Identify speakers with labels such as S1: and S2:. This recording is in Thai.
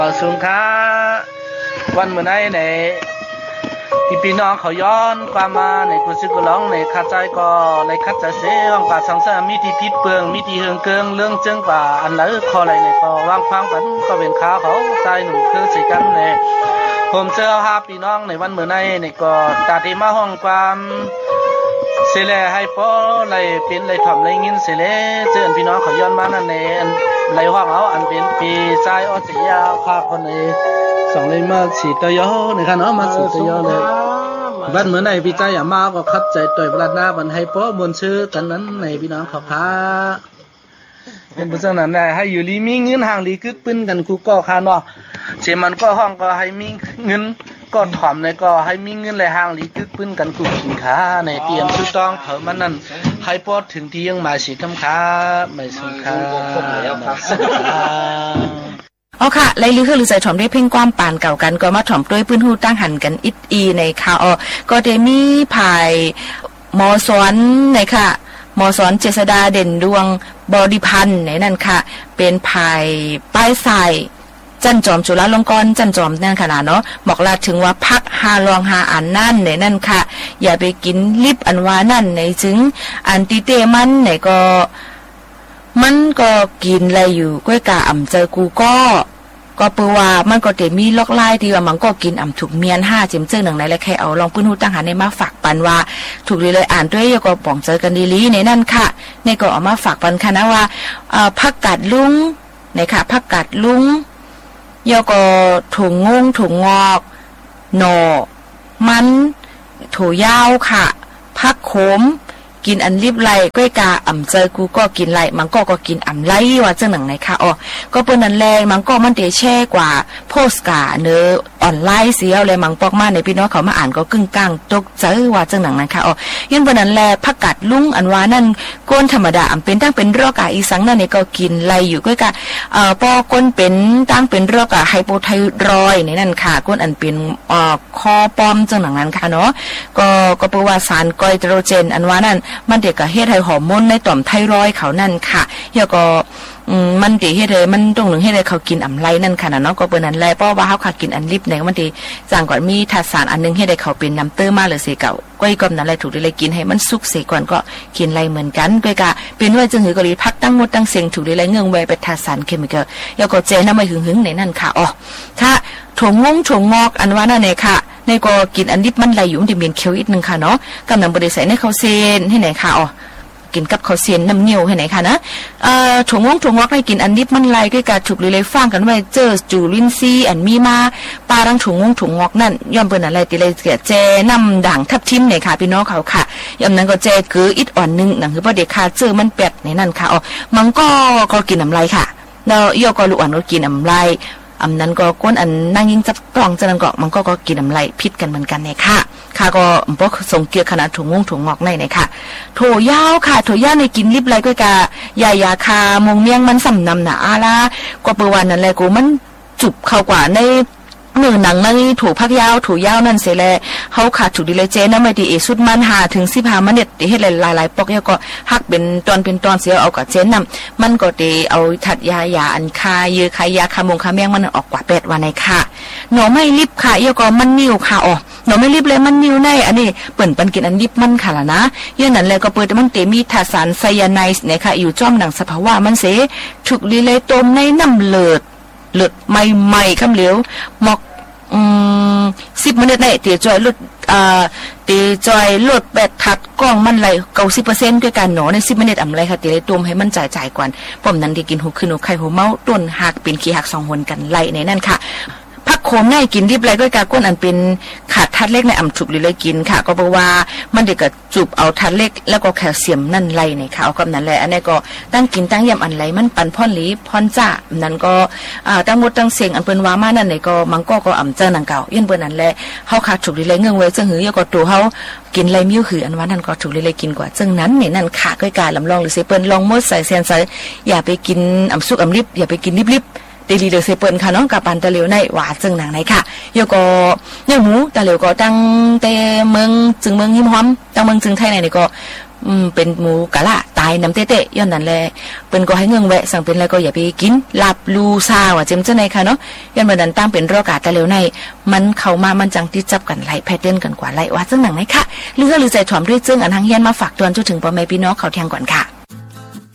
S1: สุนค้าวันเมื่อไหร่ในพี่น้องเขาย้อนความมาในกุศลกุลองในข้าใจก็ในข้าใจเสียงป่าสังสารมีที่พิษเปลืองมีที่เฮืองเกิงเรื่องจึงป่าอันไหนคออะไรในก็วางฟังกันก็เป็นข้าเขาใจหนุ่มคือใส่กันในผมเจอหาพี่น้องในวันเมื่อไหร่ในก็ตาที่มาห้องความเสลให้ป้อไรเป็นไรถ่อมไรเงินเสลเจอพี่น้องเขาย้อนมานั่นในไรห้องเอาอันเป็นปีใจอ้อเสียข้าคนในสองเลยมาฉีดตะยอในขณะมาฉีดตะยอเลยวันเหมือนในพี่ใจอย่ามาก็คัดใจต่อยปลาหน้าวันให้ป้อมนชื่อกันนั้นในพี่น้องเขาพาเป็นผู้สนับสนุนให้อยู่ลีมีเงินห่างลีกึกปืนกันกูก็คาเนาะเสียมันก็ห้องก็ให้มีเงินก็ถ่อมในก็ให้มีเงินไหลห่างลีกึกปืนกันกูกินขาในเตรียมชุดต้องเผามันนั่นให้ป้อถึงที่ยังมาฉีดคำขาไม่สุขขา
S2: อ๋อค่ะไล่ลือคือลือใส่ถ่อมได้เพ่งความป่านเก่ากันก็มาถ่อมด้วยปืนหูตั้งหันกันอิดอีในค่ะอ๋อก็ได้มีภายมอสอนในค่ะมอสอนเจษดาเด่นดวงบริพันธ์ในนั่นค่ะเป็นภายป้ายใส่จันจอมจุฬาลงกรณ์จันจอมนั่นขนาดเนาะบอกลาถึงว่าพักหาลองหาอ่านนั่นในนั่นค่ะอย่าไปกินลิบอันว่านั่นในถึงอันติเตมันไหนมันก็กินอะไรอยู่ก้อยกะอ่ำเจอกูก็เปื่อว่ามันก็จะมีล็อกไล่ที่ว่ามันก็กินอ่ำถูกเมียน5เจมเจอหนึ่งในและใครเอาลองปื้นหูตั้งหาในมาฝากปันว่าถูกเลยอ่านด้วยยก็ป่องเจอกันดีลีในนั่นค่ะในก็เอามาฝากปันค่ะนะว่าผักกาดลุงในค่ะผักกาดลุงยก็ถั่วงงถั่วงอกหน่อมันถั่วยาวค่ะผักขมกินอันรีบไล่ก้อยกาอ่ำเจอกูก็กินไล่มันก็กินอ่ำไล่ว่าจังหนังไหนค่ะอ๋อก็เปิ้นนั่นแลมันก็มันเตแช่กว่าโพสกาเนอออนไลน์เสียอะไรมันปอกมาในพี่น้องเขามาอ่านก็กึ่งกลางตกเจอว่าจังหนังนั้นค่ะอ๋อยันเปิ้นนั่นแลผักกาดลุงอันว่านั่นก้นธรรมดาอ่ำเป็นตั้งเป็นโรคกะอีสังนั่นนี่ก็กินไล่อยู่ก้อยกาปอก้นเป็นตั้งเป็นโรคกะไฮโปไทรอยด์ในนั่นค่ะก้นอันเป็นคอปอมจังหนังนั้นค่ะเนาะก็เปว่าสารไกลโตรเจนอันว่านั่นมันเด็กก็เฮ็ดให้ฮอร์โมนในต่อมไทรอยด์เขานั่นค่ะแล้วก็มันติเฮ็ดให้มันตรงหนึ่งเฮ็ดให้เขากินอ่ำไรนั่นค่ะเนาะก็เปิ้นนั่นแหละเพราะว่าเฮาขาดกินอันลิบในมันติจางก่อนมีธาตุสารอันนึงเฮ็ดให้เขาเป็นน้ำเต้อมาเลยสิเก่าก้อยกอมนั่นแหละถูกได้กินให้มันสุกเสียก่อนก็กินไรเหมือนกันก้อยกะเป็นว่าจึงหือก็รีพักตั้งหมดตั้งเสียงถูกได้เงื่องไว้เป็นธาตุสารเคมีแล้วก็เจน้ำไม่หึงๆในนั่นค่ะอ๋อถ้าถั่วงอกอันว่านั่นเองค่ะในก็กินอันลิบมันไหลอยู่ที่เมียนเคียวอีกนึงค่ะเนาะกำลังบ่ได้ใส่ในข้าวเส้นให้ไหนค่ะอ๋อกินกับข้าวเสียนน้ำเงี้ยวให้ไหนค่ะนะถั่วงอกให้กินอันนิบมันไหลก็การถูกเลยฟังกันไว้เจอจูลินซีอันมีมาปลารังถั่วงอกนั่นย่อมเป็นอะไรติเลยเจน้ำด่างทับทิมเนี่ยค่ะพี่น้องเขาค่ะย่อมนั้นก็เจคืออิดอ่อนนึงนั่นคือประเด็กค่ะเจอมันเป็ดในนั่นค่ะอ๋อมันก็กินน้ำไหลค่ะแล้วย่อก็ลูกอ่อนก็กินน้ำไหลอันนั้นก็ก้นอันนั่งยิงจับกล่องจังนั้นก็มันก็กินน้ำไหลพิษกันเหมือนกันเนี่ยค่ะค่ะก็บ่ส่งเกียร์ขนาดถั่วงอกในค่ะถั่วยาวค่ะถั่วยาวในกินลิบไรก็กะยาคามงเมียงมันสำนำหนาละก็เปิดวันนั่นแหละกูมันจุบเข้ากว่าในเนื้อหนังนั่นถั่วพักยาวถั่วยาวนั่นเสียแล้วเขาขาดถูกดีเลยเจนะไม่ดีเอสุดมัน5 ถึง 15มันเด็ดเฮ็ดหลายปอกแล้วก็หักเป็นตอนเสียเอากับเจนนำมันก็ดีเอาถัดยาอันคาเยอะคายาคามงคาเมียงมันออกกว่า8 วันในค่ะหน่อไม่ลิบค่ะแล้วก็มันนิ่วค่ะอ๋อหน่อไม่ลิบเลยมันนิ่วในอันนี้เปิ่นปันกินอันลิบมันค่ะล่ะนะอย่างนั้นแล้วก็เปิดมันเตมีธาตุสารไซยาไนด์เนี่ยค่ะอยู่จ้อมหนังสภาวะมันเสถูกดีเลยต้มในน้ำเลือดใหม่คำเหลวหมอก10 นาทีเนี่ยตีจอยลดแบตทัดกล้องมันไหล90%ด้วยกันหนอใน10 นาทีอะไรค่ะตีเลยต้มให้มันจ่ายก่อนผมนั้นที่กินหูขึ้นหูไข่หูเมาต้นหักเป็นขี้หัก2 หนกันไหลในนั่นค่ะผักโขมง่ายกินรีบไรด้วยการก้นอันเป็นขาดธาตุเล็กในอ่ำฉุกเลยกินค่ะก็เพราะว่ามันเด็กกับจุบเอาธาตุเล็กแล้วก็แคลเซียมนั่นไหลในค่ะเอาคำนั้นแหละอันนี้ก็ตั้งกินตั้งยำอันไหลมันปันพ่อนหลีพ่อนจ้านั้นก็ตั้งหมดตั้งเสียงอันเป็นว่ามานั่นไหนก็มังก็อ่ำเจ้านังเก่ายันเปิ้นนั่นแหละเขาขาดฉุกเลยเงื่อนไว้ซึ่งหือยก็ตัวเขากินไรมิ้วหืออันว่านั่นก็ถูกเลยกินกว่าซึ่งนั้นเนี่ยนั่นขาด้วยการลำลองหรือเซเปิ้ลลองมดใส่เซียนใส่อย่าไปกินอ่ำซุกอ่ำลิบอย่าไปกินลิบตีลีเดอเซเปิลค่ะน้องกับปันตะเหลียวในหวาจึงหนังไหนค่ะโยก็เนี่ยหมูตะเหลียวก็ตั้งแต่เมืองจึงเมืองหิมหอมตั้งเมืองจึงไทยไหนนี่ก็เป็นหมูกะละตายน้ำเตะๆย้อนนั้นแหละเปิ้นก็ให้เงืองแวะสั่งเป็นแล้วก็อย่าไปกินลาบลูซาว่าเจมจังได๋ค่ะเนาะย้อนว่านั้นตั้งเป็นโรคกาแต่เร็วในมันเข้ามามันจังติดจับกันไหลแพทเทิร์นกันกว่าไหลว่าจังหนังไหนค่ะหรือใจถ่อมด้วยจึงอันทางเฮียนมาฝากตอนจนถึงพ่อแม่พี่น้องเขาแทงก่อนค่ะ